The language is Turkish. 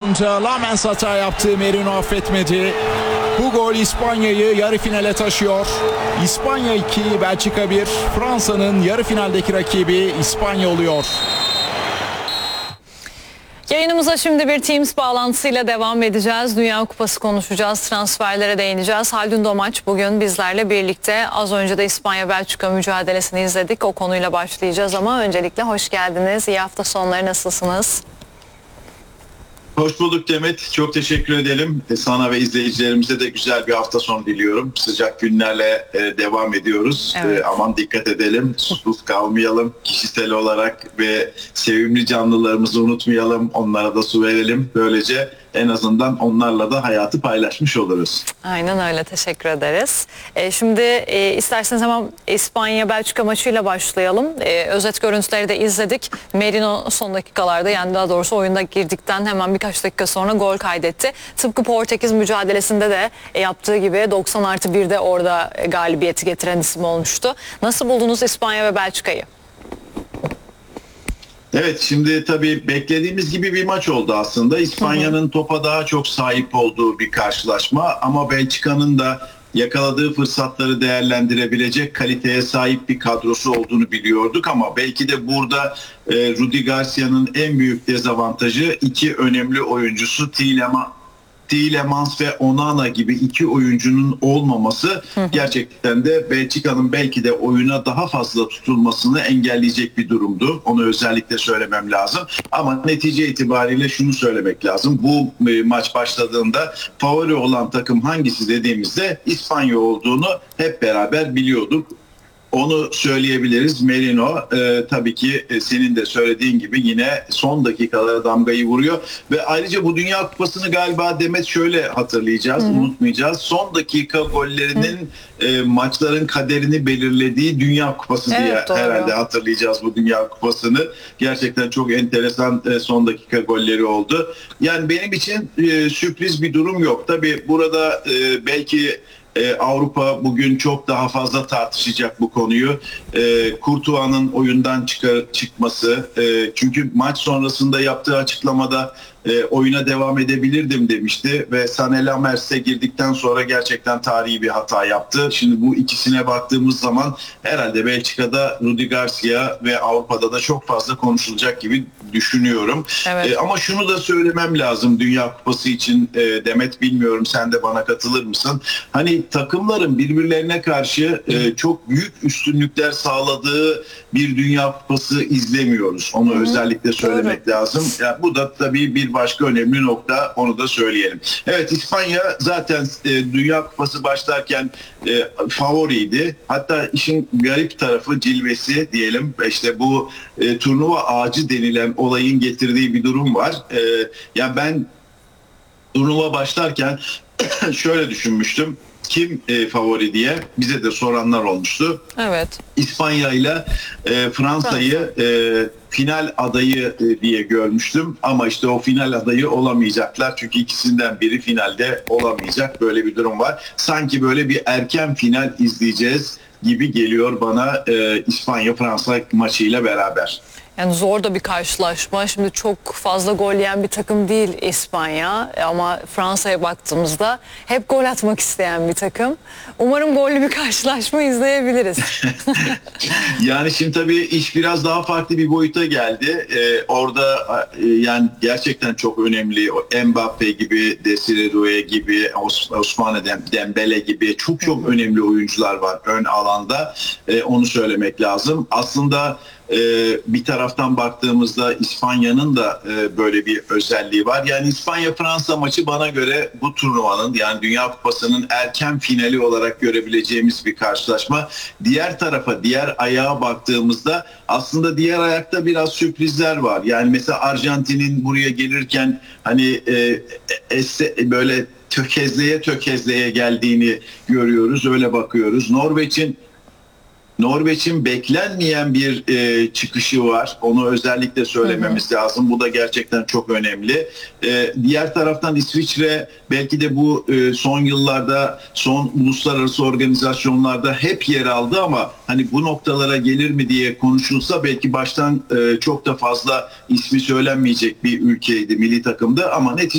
olunca Lamens hata yaptı. Merino affetmedi. Bu gol İspanya'yı yarı finale taşıyor. İspanya 2, Belçika 1. Fransa'nın yarı finaldeki rakibi İspanya oluyor. Yayınımıza şimdi bir Teams bağlantısıyla devam edeceğiz. Dünya Kupası konuşacağız, transferlere değineceğiz. Haldun Domaç bugün bizlerle birlikte. Az önce de İspanya-Belçika mücadelesini izledik. O konuyla başlayacağız ama öncelikle hoş geldiniz. İyi hafta sonları, nasılsınız? Hoş bulduk Demet. Çok teşekkür edelim. Sana ve izleyicilerimize de güzel bir hafta sonu diliyorum. Sıcak günlerle devam ediyoruz. Evet. Aman dikkat edelim. Susuz kalmayalım. Kişisel olarak ve sevimli canlılarımızı unutmayalım. Onlara da su verelim. Böylece en azından onlarla da hayatı paylaşmış oluruz. Aynen öyle, teşekkür ederiz. Şimdi isterseniz hemen İspanya-Belçika maçıyla başlayalım. Özet görüntüleri de izledik. Merino son dakikalarda, yani daha doğrusu oyunda girdikten hemen birkaç dakika sonra gol kaydetti. Tıpkı Portekiz mücadelesinde de yaptığı gibi 90+1'de orada galibiyeti getiren isim olmuştu. Nasıl buldunuz İspanya ve Belçika'yı? Evet, şimdi tabii beklediğimiz gibi bir maç oldu aslında. İspanya'nın topa daha çok sahip olduğu bir karşılaşma ama Belçika'nın da yakaladığı fırsatları değerlendirebilecek kaliteye sahip bir kadrosu olduğunu biliyorduk ama belki de burada Rudi Garcia'nın en büyük dezavantajı iki önemli oyuncusu Tielemans ve Onana gibi iki oyuncunun olmaması gerçekten de Belçika'nın belki de oyuna daha fazla tutulmasını engelleyecek bir durumdu. Onu özellikle söylemem lazım. Ama netice itibariyle şunu söylemek lazım. Bu maç başladığında favori olan takım hangisi dediğimizde İspanya olduğunu hep beraber biliyorduk. Onu söyleyebiliriz. Merino tabii ki senin de söylediğin gibi yine son dakikalara damgayı vuruyor. Ve ayrıca bu Dünya Kupası'nı galiba Demet şöyle hatırlayacağız, unutmayacağız. Son dakika gollerinin maçların kaderini belirlediği Dünya Kupası diye herhalde hatırlayacağız bu Dünya Kupası'nı. Gerçekten çok enteresan son dakika golleri oldu. Yani benim için sürpriz bir durum yok. Tabii burada belki Avrupa bugün çok daha fazla tartışacak bu konuyu. Courtois'ın oyundan çıkması. Çünkü maç sonrasında yaptığı açıklamada oyuna devam edebilirdim demişti ve Sané Lamers'e girdikten sonra gerçekten tarihi bir hata yaptı. Şimdi bu ikisine baktığımız zaman herhalde Belçika'da Rudi Garcia ve Avrupa'da da çok fazla konuşulacak gibi düşünüyorum. Evet. Ama şunu da söylemem lazım Dünya Kupası için Demet, bilmiyorum sen de bana katılır mısın? Hani takımların birbirlerine karşı çok büyük üstünlükler sağladığı bir Dünya Kupası izlemiyoruz. Onu özellikle söylemek lazım. Yani bu da tabii bir başka önemli nokta, onu da söyleyelim. Evet, İspanya zaten Dünya Kupası başlarken favoriydi. Hatta işin garip tarafı, cilvesi diyelim, işte bu turnuva ağacı denilen olayın getirdiği bir durum var. Yani ben turnuva başlarken şöyle düşünmüştüm. Kim favori diye bize de soranlar olmuştu. Evet. İspanya ile Fransa'yı final adayı diye görmüştüm. Ama işte o final adayı olamayacaklar. Çünkü ikisinden biri finalde olamayacak. Böyle bir durum var. Sanki böyle bir erken final izleyeceğiz gibi geliyor bana İspanya-Fransa maçıyla beraber. Yani zor da bir karşılaşma. Şimdi çok fazla gol yiyen bir takım değil İspanya ama Fransa'ya baktığımızda hep gol atmak isteyen bir takım. Umarım gollü bir karşılaşma izleyebiliriz. Yani şimdi tabii iş biraz daha farklı bir boyuta geldi. Orada yani gerçekten çok önemli. Mbappe gibi, Desire Doué gibi, Ousmane Dembele gibi çok önemli oyuncular var ön alanda. Onu söylemek lazım. Aslında bir taraftan baktığımızda İspanya'nın da böyle bir özelliği var. Yani İspanya-Fransa maçı bana göre bu turnuvanın, yani Dünya Kupası'nın erken finali olarak görebileceğimiz bir karşılaşma. Diğer tarafa, diğer ayağa baktığımızda aslında diğer ayakta biraz sürprizler var. Yani mesela Arjantin'in buraya gelirken hani böyle tökezleye geldiğini görüyoruz. Öyle bakıyoruz. Norveç'in beklenmeyen bir çıkışı var. Onu özellikle söylememiz lazım. Bu da gerçekten çok önemli. Diğer taraftan İsviçre belki de bu son yıllarda, son uluslararası organizasyonlarda hep yer aldı ama hani bu noktalara gelir mi diye konuşulsa belki baştan çok da fazla ismi söylenmeyecek bir ülkeydi, milli takımdı ama